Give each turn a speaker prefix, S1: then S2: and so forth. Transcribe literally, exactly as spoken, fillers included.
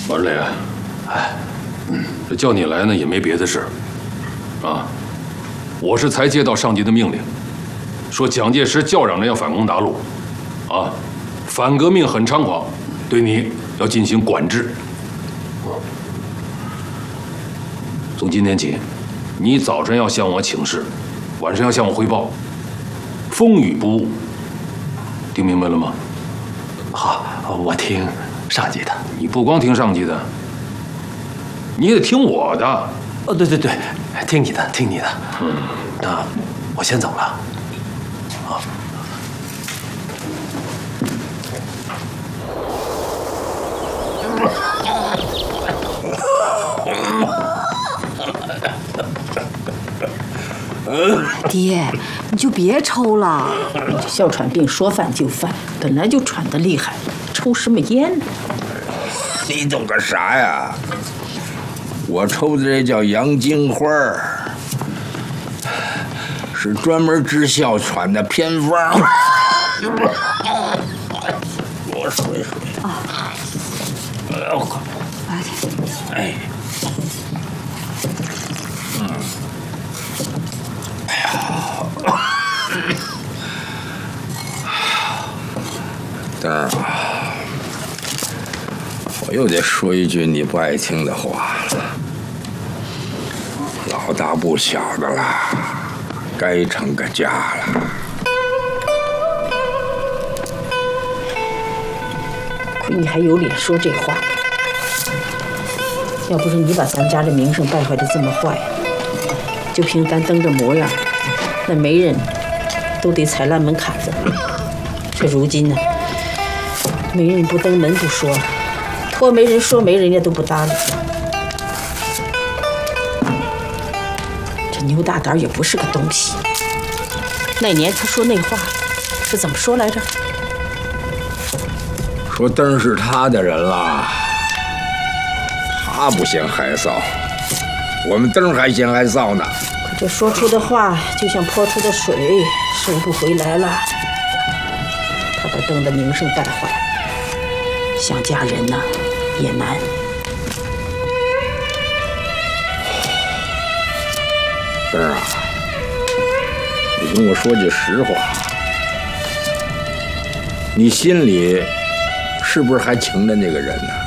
S1: 王磊，哎，这叫你来呢也没别的事，啊，我是才接到上级的命令，说蒋介石叫嚷着要反攻大陆，啊，反革命很猖狂，对你要进行管制。从今天起，你早晨要向我请示，晚上要向我汇报，风雨不误。听明白了吗？
S2: 好，我听上级的。
S1: 你不光听上级的，你也得听我的。
S2: 哦，对对对，听你的，听你的。嗯，那我先走了。好。
S3: 爹，你就别抽了。
S4: 你这哮喘病说犯就犯，本来就喘得厉害，抽什么烟呢？
S5: 你懂个啥呀？我抽的这叫洋金花儿，是专门治哮喘的偏方。我水水。啊。哎呦！哎。嗯。哎呀。蛋儿啊，我又得说一句你不爱听的话了。老大不小的了，该成个家了。
S4: 亏你还有脸说这话！要不是你把咱家的名声败坏的这么坏，就凭咱登这模样，那媒人都得踩烂门槛子。这如今呢，媒人不登门不说，托媒人说媒人家都不搭理。这牛大胆也不是个东西。那年他说那话是怎么说来着？
S5: 说灯是他的人了，他不嫌害臊，我们灯还嫌害臊呢。
S4: 可这说出的话就像泼出的水，收不回来了。他把灯的名声败坏，想嫁人呢也难。
S5: 灯啊，你跟我说句实话，你心里是不是还情着那个人呢？